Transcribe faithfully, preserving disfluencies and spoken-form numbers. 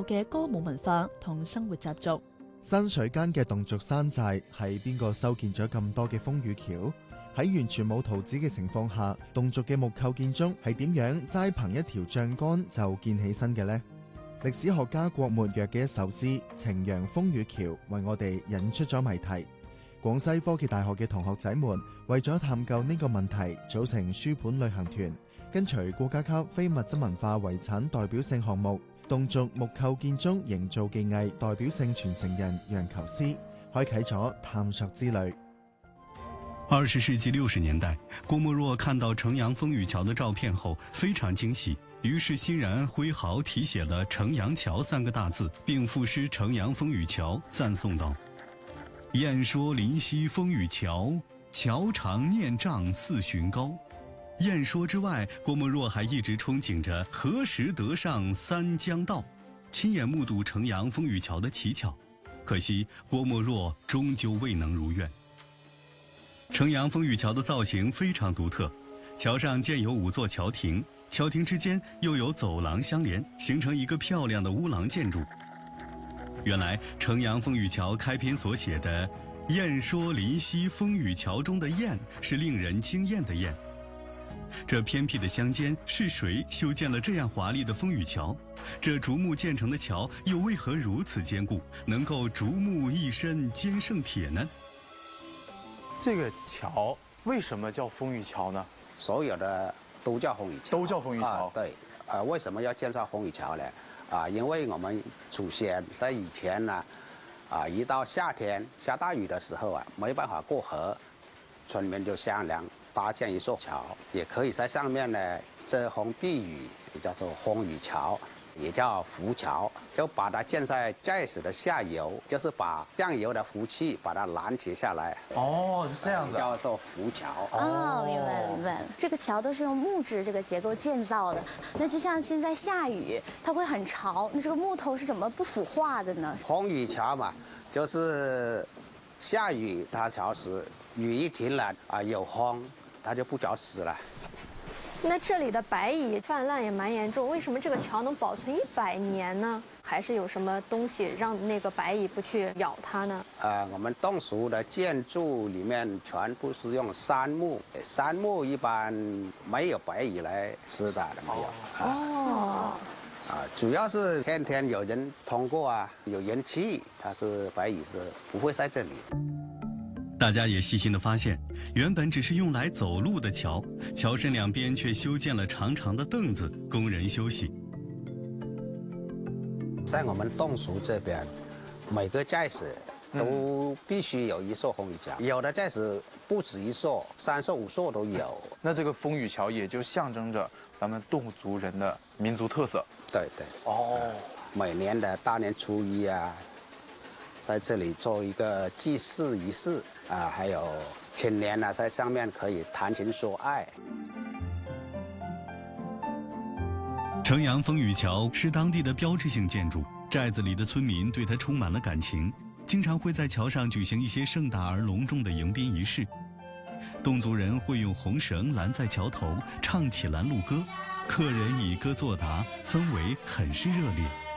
嘅歌舞文化同生活習俗。 山水間嘅侗族山寨係邊個修建咗咁多嘅風雨橋？喺完全冇圖紙嘅情況下，侗族嘅木構建築係點樣齋憑一條橡杆就建起身嘅呢？歷史學家郭沫若嘅一首詩《晴陽風雨橋》為我哋引出咗謎題。廣西科技大學嘅同學仔們為咗探究呢個問題，組成書本旅行團，跟隨國家級非物質文化遺產代表性項目侗族木構建築營造技藝代表性傳承人楊求思，開啟咗探索之旅。 二十世紀六十年代，郭沫若看到城陽風雨橋的照片後非常驚喜，於是欣然揮毫題寫了城陽橋三個大字，並賦詩城陽風雨橋，讚頌道：燕說臨溪風雨橋，橋長念丈四旬高。燕說之外，郭沫若還一直憧憬着何時得上三江道，親眼目睹城陽風雨橋的奇巧。可惜郭沫若終究未能如願。城陽風雨橋的造型非常獨特，橋上建有五座橋亭，橋亭之間又有走廊相連，形成一個漂亮的烏廊建築。原來城陽風雨橋開篇所寫的“燕說臨溪風雨橋”中的“燕”是令人驚豔的“燕”。這偏僻的鄉間，是誰修建了這樣華麗的風雨橋？這竹木建成的橋又為何如此堅固，能夠竹木一身堅勝鐵呢？ 這個橋為什麼叫風雨橋呢？ 所有的都叫風雨橋， 都叫風雨橋。 啊、對，啊，為什麼要建造風雨橋呢？啊，因為我們祖先在以前呢，啊，一到夏天下大雨的時候啊，沒辦法過河，村民就商量搭建一座橋，也可以在上面呢遮風避雨，叫做風雨橋，也叫浮橋，就把它建在寨子的下游，就是把上游的浮氣把它攔截下來。 哦，是這樣子， 叫做浮橋。 哦，明白了明白了。這個橋都是用木質這個結構建造的，那就像現在下雨，它會很潮，那這個木頭是怎麼不腐化的呢？ 風雨橋嘛，就是下雨它潮濕，雨一停了啊，有風，它就不潮濕了。 那這裡的白蟻泛濫也蠻嚴重，為什麼這個橋能保存一百年呢？還是有什麼東西讓那個白蟻不去咬它呢？ 呃，我們侗族的建築裡面全部是用杉木，杉木一般沒有白蟻來吃的，沒有。 哦。 啊，主要是天天有人通過啊，有人氣，它是白蟻是不會在這裡。 大家也細心地發現，原本只是用來走路的橋，橋身兩邊卻修建了長長的凳子，供人休息。 在我們侗族這邊，每個寨子都必須有一座風雨橋，有的寨子不止一座，三座五座都有。 那這個風雨橋也就象徵着咱們侗族人的民族特色。 對對。 哦， 每年的大年初一啊，在這裡做一個祭祀儀式啊，還有青年呢，在上面可以談情說愛。 城陽風雨橋是當地的標誌性建築，寨子裡的村民對它充滿了感情，經常會在橋上舉行一些盛大而隆重的迎賓儀式。侗族人會用紅繩攔在橋頭，唱起攔路歌，客人以歌作答，氛圍很是熱烈。